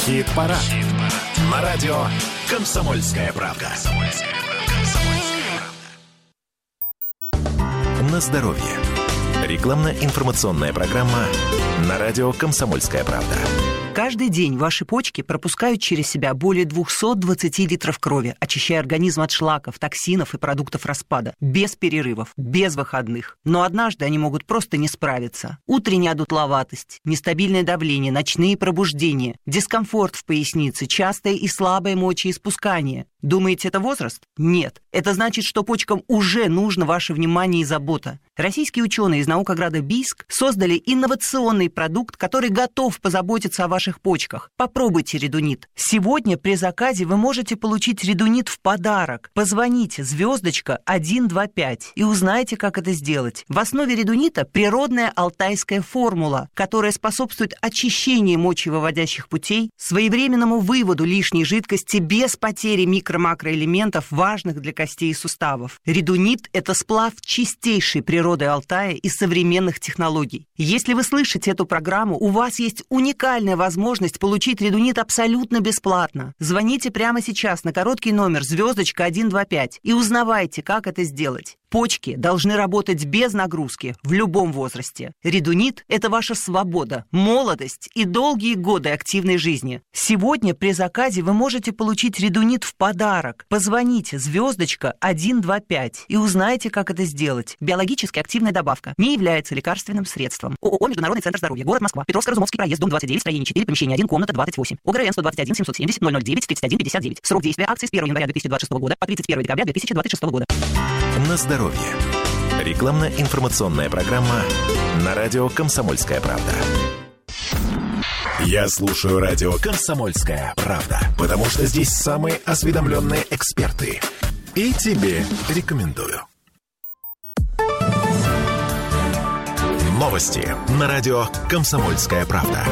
Хит-парад. На радио «Комсомольская правда». На здоровье. Рекламно-информационная программа на радио «Комсомольская правда». Каждый день ваши почки пропускают через себя более 220 литров крови, очищая организм от шлаков, токсинов и продуктов распада. Без перерывов, без выходных. Но однажды они могут просто не справиться. Утренняя одутловатость, нестабильное давление, ночные пробуждения, дискомфорт в пояснице, частое и слабое мочеиспускание. Думаете, это возраст? Нет. Это значит, что почкам уже нужно ваше внимание и забота. Российские ученые из наукограда Бийск создали инновационный продукт, который готов позаботиться о ваших почках. Попробуйте редунит. Сегодня при заказе вы можете получить редунит в подарок. Позвоните *125 и узнайте, как это сделать. В основе редунита природная алтайская формула, которая способствует очищению мочевыводящих путей, своевременному выводу лишней жидкости без потери микро-макроэлементов, важных для костей и суставов. Редунит – это сплав чистейшей природы Алтая и современных технологий. Если вы слышите эту программу, у вас есть уникальная возможность получить редунит абсолютно бесплатно. Звоните прямо сейчас на короткий номер *125 и узнавайте, как это сделать. Почки должны работать без нагрузки в любом возрасте. Редунит – это ваша свобода, молодость и долгие годы активной жизни. Сегодня при заказе вы можете получить редунит в подарок. Позвоните *125 и узнайте, как это сделать. Биологически активная добавка. Не является лекарственным средством. ООО «Международный центр здоровья», город Москва, Петровско-Разумовский проезд, дом 29, строение 4, помещение 1, комната 28. ОГРН 121 770 009 31 59. Срок действия акции с 1 января 2026 года по 31 декабря 2026 года. На здоровье. Рекламно-информационная программа на радио «Комсомольская правда». Я слушаю радио «Комсомольская правда», потому что здесь самые осведомленные эксперты. И тебе рекомендую. Новости на радио «Комсомольская правда».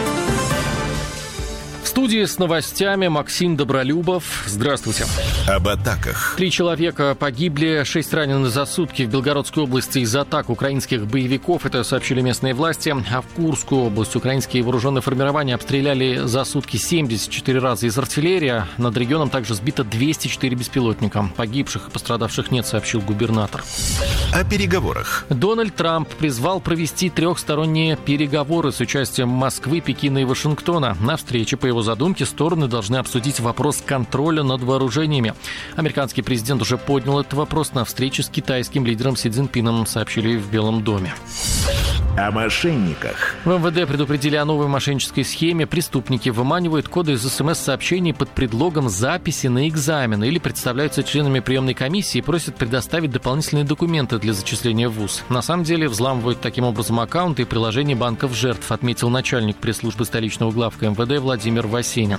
В студии с новостями Максим Добролюбов. Здравствуйте. Об атаках. 3 человека погибли, 6 ранены за сутки в Белгородской области из-за атак украинских боевиков. Это сообщили местные власти. А в Курскую область украинские вооруженные формирования обстреляли за сутки 74 раза из артиллерии. Над регионом также сбито 204 беспилотника. Погибших и пострадавших нет, сообщил губернатор. О переговорах. Дональд Трамп призвал провести трехсторонние переговоры с участием Москвы, Пекина и Вашингтона. На встрече, по его задумке, стороны должны обсудить вопрос контроля над вооружениями. Американский президент уже поднял этот вопрос на встрече с китайским лидером Си Цзиньпином, сообщили в Белом доме. О мошенниках. В МВД предупредили о новой мошеннической схеме. Преступники выманивают коды из СМС-сообщений под предлогом записи на экзамен или представляются членами приемной комиссии и просят предоставить дополнительные документы для зачисления в ВУЗ. На самом деле взламывают таким образом аккаунты и приложения банков жертв, отметил начальник пресс-службы столичного главка МВД Владимир Васенин.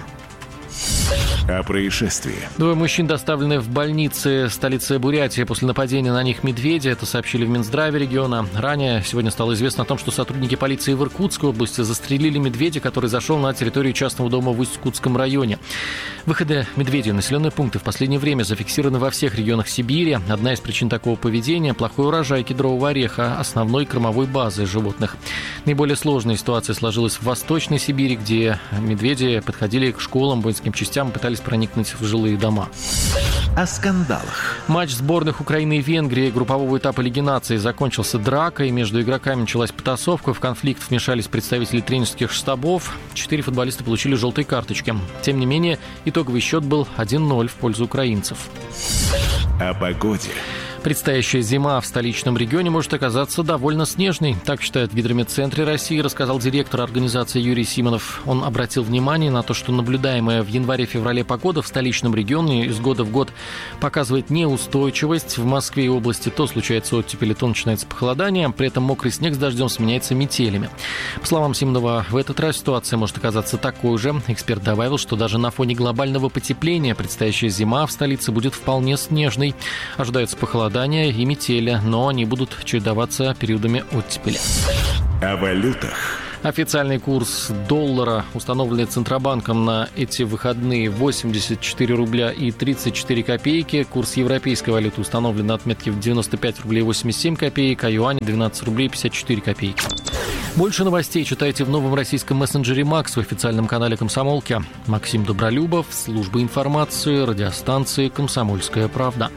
О происшествии. 2 мужчин доставлены в больницы столицы Бурятии после нападения на них медведя. Это сообщили в Минздраве региона. Ранее сегодня стало известно о том, что сотрудники полиции в Иркутской области застрелили медведя, который зашел на территорию частного дома в Усть-Кутском районе. Выходы медведей в населенные пункты в последнее время зафиксированы во всех регионах Сибири. Одна из причин такого поведения – плохой урожай кедрового ореха, основной кормовой базы животных. Наиболее сложная ситуация сложилась в Восточной Сибири, где медведи подходили к школам, воинским частям, пытались проникнуть в жилые дома. О скандалах. Матч сборных Украины и Венгрии группового этапа Лиги наций закончился дракой. Между игроками началась потасовка. В конфликт вмешались представители тренерских штабов. 4 футболиста получили желтые карточки. Тем не менее, итоговый счет был 1-0 в пользу украинцев. О погоде. Предстоящая зима в столичном регионе может оказаться довольно снежной. Так считает в Гидрометцентре России, рассказал директор организации Юрий Симонов. Он обратил внимание на то, что наблюдаемая в январе-феврале погода в столичном регионе из года в год показывает неустойчивость. В Москве и области то случается оттепель, то начинается похолодание. При этом мокрый снег с дождем сменяется метелями. По словам Симонова, в этот раз ситуация может оказаться такой же. Эксперт добавил, что даже на фоне глобального потепления предстоящая зима в столице будет вполне снежной. Ожидается похолодание и метели, но они будут чередоваться периодами оттепели. О валютах. Официальный курс доллара, установленный Центробанком на эти выходные, 84 рубля и 34 копейки. Курс европейской валюты установлен на отметке в 95 рублей 87 копеек, а юань 12 рублей 54 копейки. Больше новостей читайте в новом российском мессенджере «Макс» в официальном канале «Комсомолки». Максим Добролюбов, служба информации, радиостанции «Комсомольская правда».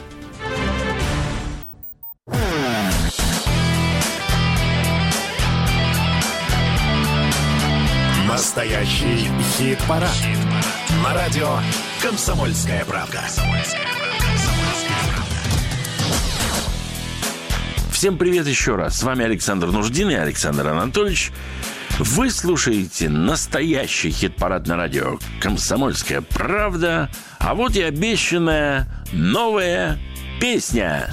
Настоящий хит-парад. На радио «Комсомольская правда». Всем привет еще раз. С вами Александр Нуждин и Александр Анатольевич. Вы слушаете настоящий хит-парад на радио «Комсомольская правда». А вот и обещанная новая песня.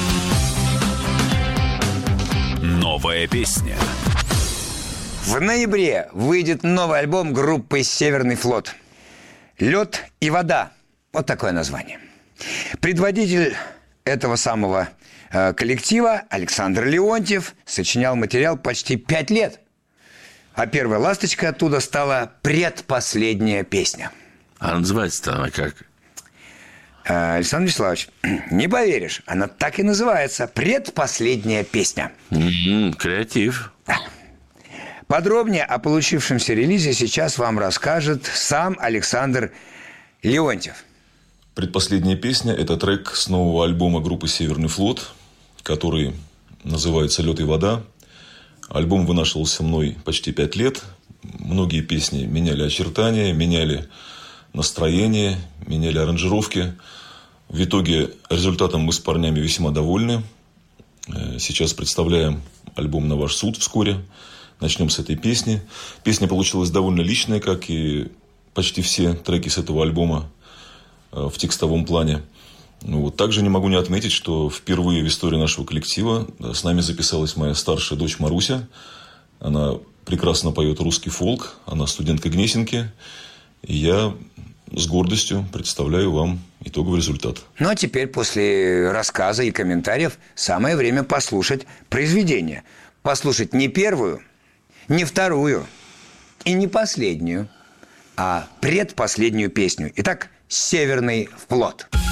Новая песня. В ноябре выйдет новый альбом группы «Северный флот». «Лед и вода». Вот такое название. Предводитель этого самого коллектива Александр Леонтьев сочинял материал почти 5 лет. А первая ласточка оттуда стала «Предпоследняя песня». А называется-то она как? Александр Вячеславович, не поверишь, она так и называется «Предпоследняя песня». Креатив. Да. Подробнее о получившемся релизе сейчас вам расскажет сам Александр Леонтьев. «Предпоследняя песня» – это трек с нового альбома группы «Северный флот», который называется «Лед и вода». Альбом вынашивался мной почти 5 лет. Многие песни меняли очертания, меняли настроение, меняли аранжировки. В итоге результатом мы с парнями весьма довольны. Сейчас представляем альбом на ваш суд вскоре. Начнем с этой песни. Песня получилась довольно личная, как и почти все треки с этого альбома в текстовом плане. Также не могу не отметить, что впервые в истории нашего коллектива с нами записалась моя старшая дочь Маруся. Она прекрасно поет русский фолк, она студентка Гнесинки. И я с гордостью представляю вам итоговый результат. Ну а теперь после рассказа и комментариев самое время послушать произведение. Послушать не первую, не вторую и не последнюю, а предпоследнюю песню. Итак, «Северный флот».